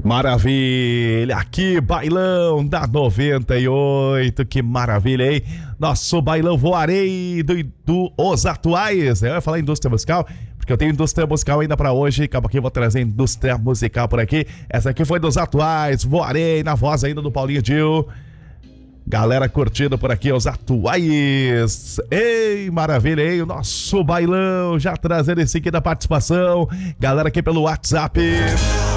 Maravilha, aqui bailão da 98, que maravilha, hein? Nosso bailão Voarei Os Atuais. Eu ia falar indústria musical, porque eu tenho indústria musical ainda pra hoje. Acaba aqui, vou trazer indústria musical por aqui. Essa aqui foi dos Atuais, Voarei, na voz ainda do Paulinho Gil. Galera curtindo por aqui, Os Atuais. Ei, maravilha, hein? O nosso bailão já trazendo esse aqui da participação. Galera aqui pelo WhatsApp.